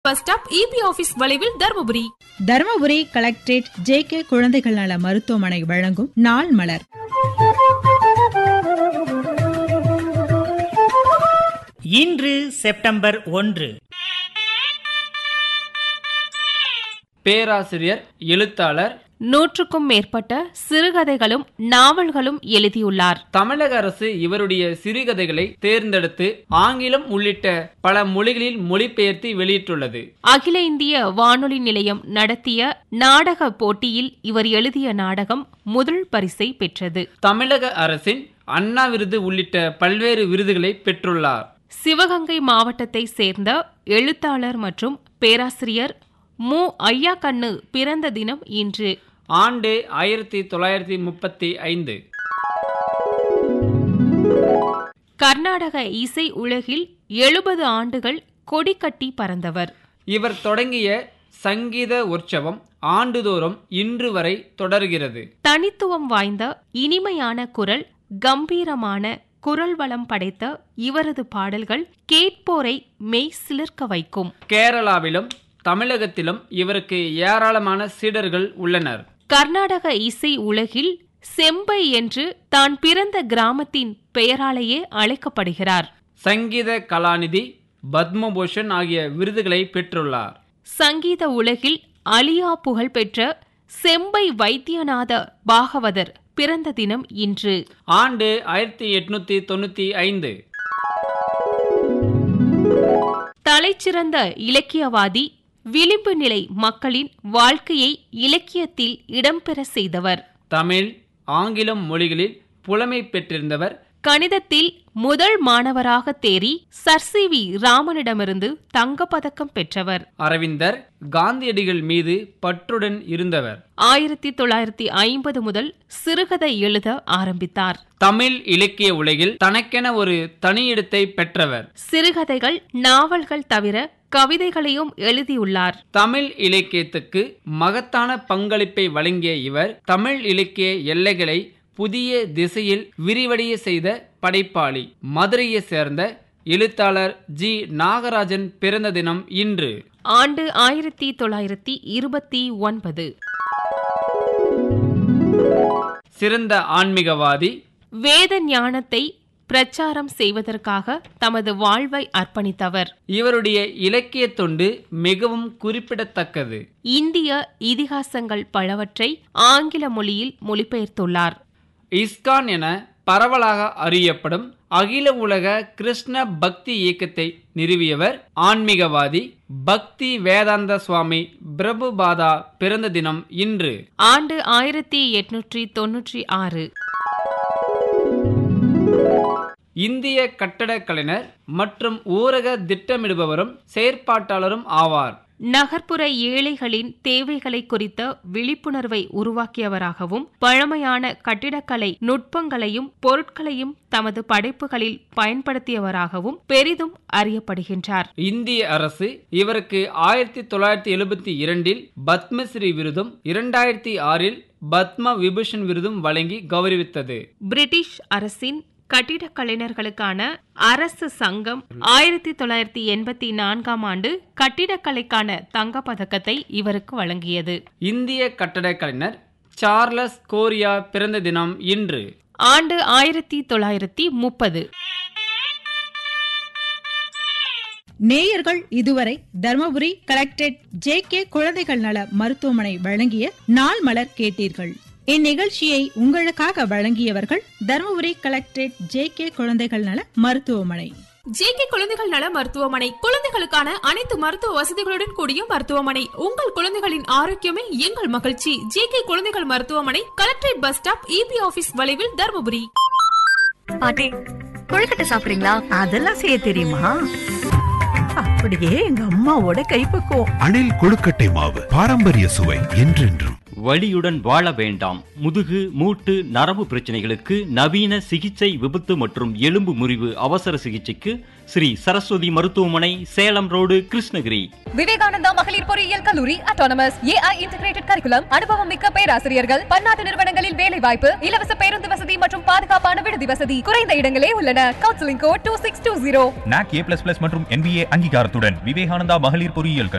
Bus stop EB office வளைவில் Dharmapuri. Dharmapuri collectorate JK. குழந்தைகள் நல மருத்துவமனை வழங்கும் நாள் மலர். இன்று செப்டம்பர் 1. பேராசிரியர், எழுத்தாளர், 100க்கும் மேற்பட்ட சிறுகதைகளும் நாவல்களும் எழுதியுள்ளார். தமிழக அரசு இவருடைய சிறுகதைகளை தேர்ந்தெடுத்து ஆங்கிலம் உள்ளிட்ட பல மொழிகளில் மொழிபெயர்த்து வெளியிட்டுள்ளது. அகில இந்திய வானொலி நிலையம் நடத்திய நாடக போட்டியில் இவர் எழுதிய நாடகம் முதல் பரிசை பெற்றது. தமிழக அரசின் அண்ணா விருது உள்ளிட்ட பல்வேறு விருதுகளை பெற்றுள்ளார். சிவகங்கை மாவட்டத்தை சேர்ந்த எழுத்தாளர் மற்றும் பேராசிரியர் மு. ஐயாக்கண்ணு பிறந்த தினம் இன்று. ஆண்டு 1935. கர்நாடக இசை உலகில் 70 ஆண்டுகள் கொடி கட்டி பறந்தவர். இவர் தொடங்கிய சங்கீத உற்சவம் ஆண்டுதோறும் இன்று வரை தொடர்கிறது. தனித்துவம் வாய்ந்த இனிமையான குரல், கம்பீரமான குரல் வளம் படைத்த இவரது பாடல்கள் கேட்போரை மெய் சிலிர்க்க வைக்கும். கேரளாவிலும் தமிழகத்திலும் இவருக்கு ஏராளமான சீடர்கள் உள்ளனர். கர்நாடக இசை உலகில் செம்பை என்று தான் பிறந்த கிராமத்தின் பெயராலேயே அழைக்கப்படுகிறார். சங்கீத கலாநிதி, பத்மபூஷன் ஆகிய விருதுகளை பெற்றுள்ளார். சங்கீத உலகில் அலியா புகழ் பெற்ற செம்பை வைத்தியநாத பாகவதர் பிறந்த தினம் இன்று. ஆண்டு 1895. தலைச்சிறந்த இலக்கியவாதி, விளிம்பு நிலை மக்களின் வாழ்க்கையை இலக்கியத்தில் இடம்பெற செய்தவர். தமிழ், ஆங்கிலம் மொழிகளில் புலமை பெற்றிருந்தவர். கணிதத்தில் முதல் மாணவராக தேறி சர் சி.வி. ராமனிடமிருந்து தங்கப்பதக்கம் பெற்றவர். அரவிந்தர், காந்தியடிகள் மீது பற்றுடன் இருந்தவர். 1950 முதல் சிறுகதை எழுத ஆரம்பித்தார். தமிழ் இலக்கிய உலகில் தனக்கென ஒரு தனியிடத்தை பெற்றவர். சிறுகதைகள், நாவல்கள் தவிர கவிதைகளையும் எழுதியுள்ளார். தமிழ் இலக்கியத்துக்கு மகத்தான பங்களிப்பை வழங்கிய இவர் தமிழ் இலக்கிய எல்லைகளை புதிய திசையில் விரிவடைய செய்த படைப்பாளி. மதுரையை சேர்ந்த எழுத்தாளர் ஜி. நாகராஜன் பிறந்த தினம் இன்று. ஆண்டு 1929. சிறந்த ஆன்மீகவாதி, வேத ஞானத்தை பிரச்சாரம் செய்வதற்காக தமது வாழ்வை அர்ப்பணித்தவர். இவருடைய இலக்கிய தொண்டு மிகவும் குறிப்பிடத்தக்கது. இந்திய இதிகாசங்கள் பலவற்றை ஆங்கில மொழியில் மொழிபெயர்த்துள்ளார். இஸ்கான் என பரவலாக அறியப்படும் அகில உலக கிருஷ்ண பக்தி இயக்கத்தை நிறுவியவர். ஆன்மீகவாதி பக்தி வேதாந்த சுவாமி பிரபுபாதா பிறந்த தினம் இன்று. ஆண்டு 1896. இந்திய கட்டடக் கலைஞர் மற்றும் ஊரக திட்டமிடுபவரும் செயற்பாட்டாளரும் ஆவார். நகர்ப்புற ஏழைகளின் தேவைகளை குறித்த விழிப்புணர்வை உருவாக்கியவராகவும் பழமையான கட்டிடக்கலை நுட்பங்களையும் பொருட்களையும் தமது படைப்புகளில் பயன்படுத்தியவராகவும் பெரிதும் அறியப்படுகின்றார். இந்திய அரசு இவருக்கு 1972 பத்மஸ்ரீ விருதும் 2006 பத்ம விபூஷன் விருதும் வழங்கி கௌரவித்தது. பிரிட்டிஷ் அரசின் கட்டிடக் கலைஞர்களுக்கான அரசு சங்கம் 1984 ஆண்டு கட்டிடக்கலைக்கான தங்கப்பதக்கத்தை இவருக்கு வழங்கியது. இந்திய கட்டடக் கலைஞர் சார்லஸ் கோரியா பிறந்த தினம் இன்று. ஆண்டு 1930. நேயர்கள் இதுவரை தர்மபுரி கலெக்டரேட் ஜே.கே. குழந்தைகள் நல மருத்துவமனை வழங்கிய நாள் மலர் கேட்டீர்கள். இந்நிகழ்ச்சியை உங்களுக்காக வழங்கியவர்கள் தர்மபுரி கலெக்டரேட் ஜே.கே. குழந்தைகள் நல மருத்துவமனை. ஜே.கே. குழந்தைகள் நல மருத்துவமனை குழந்தைகளுக்கான அனைத்து மருத்துவ வசதிகளுடன் கூடிய மருத்துவமனை. உங்கள் குழந்தைகளின் ஆரோக்கியமே எங்கள் மகிழ்ச்சி. ஜே.கே. குழந்தைகள் மருத்துவமனை, collectorate bus stop EB office வளைவில் தர்மபுரி. பாட்டி, கொழுக்கட்டை சாப்பிடுறீங்களா? அதெல்லாம் செய்ய தெரியுமா? அப்படியே எங்க அம்மாவோட கைப்பக்குவம். அணில் கொழுக்கட்டை மாவு, பாரம்பரிய சுவை என்றென்றும். வலியுடன் வாழ வேண்டாம். முதுகு, மூட்டு, நரம்பு பிரச்சனைகளுக்கு நவீன சிகிச்சை, விபத்து மற்றும் எலும்பு முறிவு அவசர சிகிச்சைக்கு ஸ்ரீ சரஸ்வதி மருத்துவமனை, சேலம் ரோடு, கிருஷ்ணகிரி. விவேகானந்தா மகளிர் பொறியியல் கல்லூரி அட்டானமஸ், AI இன்டிகிரேட்டட் கரிக்குலம், அனுபவம் மிக்க பேராசிரியர்கள், பன்னாட்டு நிறுவனங்களில் வேலை வாய்ப்பு, இலவச பேருந்து வசதி மற்றும் பாதுகாப்பான விடுதி வசதி, குறைந்த இடங்களே உள்ளன. Counselling code 2620. NAC A++ மற்றும் NBA அங்கீகாரத்துடன் விவேகானந்தா மகளிர் பொறியியல்